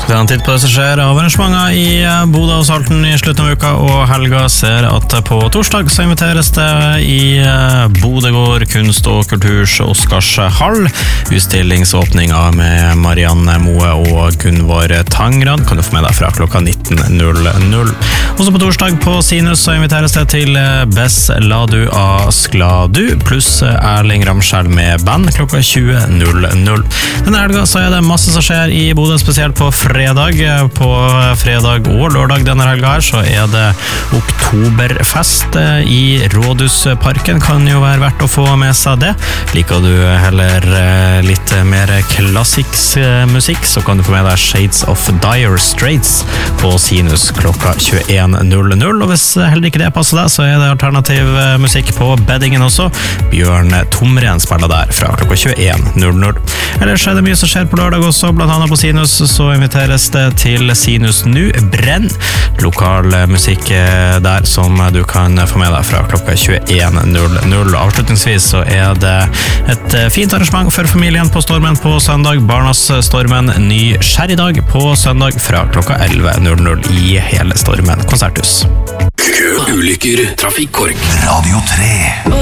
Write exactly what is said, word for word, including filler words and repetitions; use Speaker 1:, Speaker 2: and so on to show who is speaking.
Speaker 1: Det er en titt på det som skjer av arrangementer i Bodø og Salten i slutten av uka og helga. Ser at på torsdag så inviteres det i Bodø gård kunst- og kulturs Oscarshall. Utstillingsåpninga med Marianne Moe og Gunvor Tangrad kan du få med deg fra klokka nitten null null. Også på torsdag på Sinus så inviteres det til Bess Ladu av Skladu pluss Erling Ramskjell med band klokka tjue null null. Denne helga så er det masse som skjer i Bodø, spesielt på fredag. På fredag og lørdag denne helga her så er det oktoberfest i Rådhusparken. Kan jo være verdt å få med seg det. Liker du heller litt mer klassisk musikk, så kan du få med deg Shades of Dire Straits på Sinus klokka tjueen null null. Og hvis heller ikke det passer deg, så er det alternativ musikk på beddingen også. Bjørn Tomren spiller der fra klokka tjueen null null. Ellers er det mye som skjer på lørdag også, blant annet på Sinus så inviteres det til Sinus Nu Brenn, lokal musikk der som du kan få med deg fra klokka tjueen null null. Avslutningsvis så er det et fint arrangement for familien på Stormen på søndag. Barnas Stormen ny skjæridag på søndag fra klokka elleve null null i hele Stormen konserthus.
Speaker 2: Kø, ulykker, trafikkork. Radio tre.